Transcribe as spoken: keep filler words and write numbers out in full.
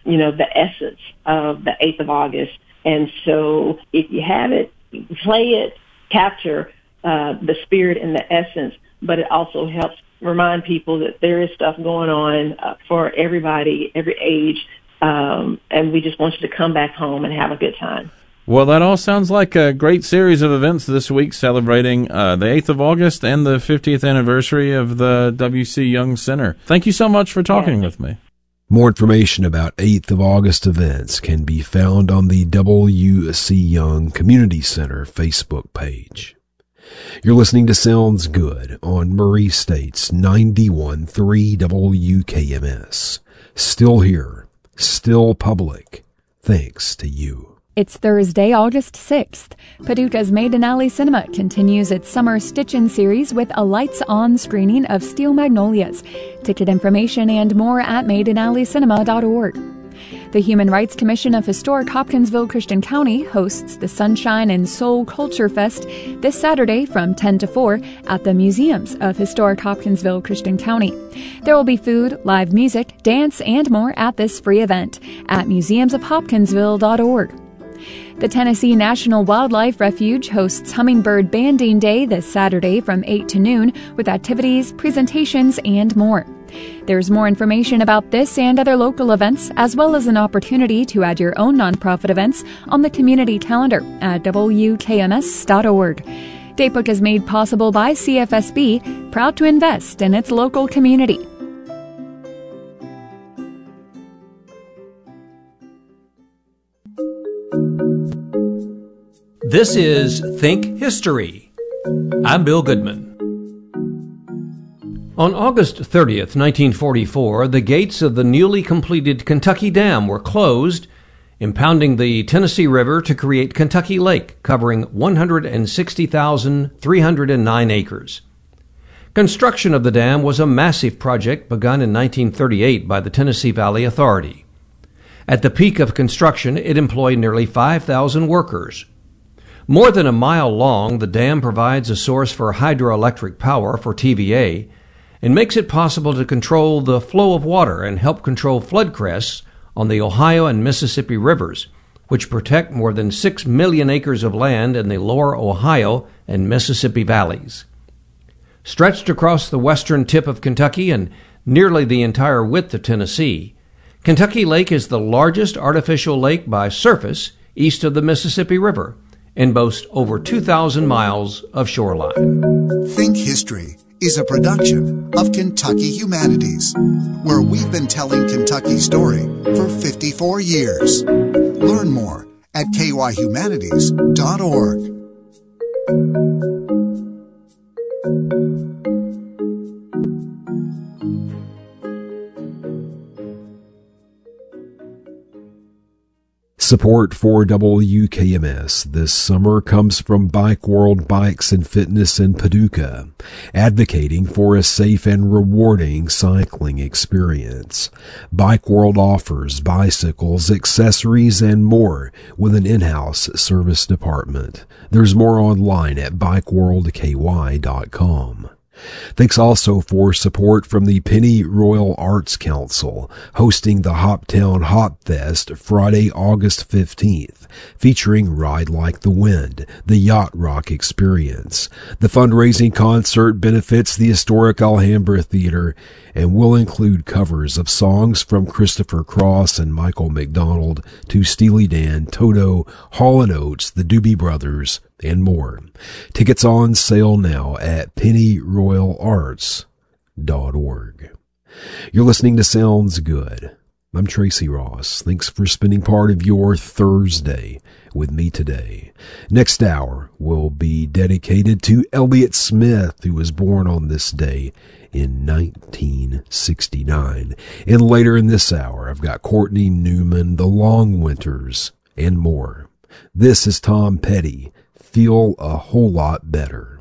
you know, the essence of the eighth of August. And so if you have it, play it, capture uh, the spirit and the essence, but it also helps remind people that there is stuff going on uh, for everybody, every age, um, and we just want you to come back home and have a good time. Well, that all sounds like a great series of events this week, celebrating uh, the eighth of August and the fiftieth anniversary of the W C. Young Center. Thank you so much for talking yeah. with me. More information about eighth of August events can be found on the W C. Young Community Center Facebook page. You're listening to Sounds Good on Murray State's ninety-one point three W K M S. Still here, still public, thanks to you. It's Thursday, August sixth. Paducah's Maiden Alley Cinema continues its summer Stitchin' series with a lights-on screening of Steel Magnolias. Ticket information and more at maiden alley cinema dot org. The Human Rights Commission of Historic Hopkinsville Christian County hosts the Sunshine and Soul Culture Fest this Saturday from ten to four at the Museums of Historic Hopkinsville Christian County. There will be food, live music, dance, and more at this free event at museums of hopkinsville dot org. The Tennessee National Wildlife Refuge hosts Hummingbird Banding Day this Saturday from eight to noon with activities, presentations, and more. There's more information about this and other local events, as well as an opportunity to add your own nonprofit events on the community calendar at W K M S dot org. Datebook is made possible by C F S B, proud to invest in its local community. This is Think History. I'm Bill Goodman. On August thirtieth, nineteen forty-four, the gates of the newly completed Kentucky Dam were closed, impounding the Tennessee River to create Kentucky Lake, covering one hundred sixty thousand three hundred nine acres. Construction of the dam was a massive project begun in nineteen thirty-eight by the Tennessee Valley Authority. At the peak of construction, it employed nearly five thousand workers. More than a mile long, the dam provides a source for hydroelectric power for T V A and makes it possible to control the flow of water and help control flood crests on the Ohio and Mississippi rivers, which protect more than six million acres of land in the lower Ohio and Mississippi valleys. Stretched across the western tip of Kentucky and nearly the entire width of Tennessee, Kentucky Lake is the largest artificial lake by surface east of the Mississippi River and boasts over two thousand miles of shoreline. Think History is a production of Kentucky Humanities, where we've been telling Kentucky's story for fifty-four years. Learn more at K Y humanities dot org. Support for W K M S this summer comes from Bike World Bikes and Fitness in Paducah, advocating for a safe and rewarding cycling experience. Bike World offers bicycles, accessories, and more with an in-house service department. There's more online at bike world k y dot com. Thanks also for support from the Pennyroyal Arts Council, hosting the Hoptown Hop Fest Friday, August fifteenth, featuring Ride Like the Wind, the Yacht Rock Experience. The fundraising concert benefits the historic Alhambra Theater and will include covers of songs from Christopher Cross and Michael McDonald to Steely Dan, Toto, Hall and Oates, the Doobie Brothers, and more. Tickets on sale now at pennyroyal arts dot org. You're listening to Sounds Good. I'm Tracy Ross. Thanks for spending part of your Thursday with me today. Next hour will be dedicated to Elliott Smith, who was born on this day in nineteen sixty-nine. And later in this hour, I've got Courtney Newman, The Long Winters, and more. This is Tom Petty. Feel a whole lot better.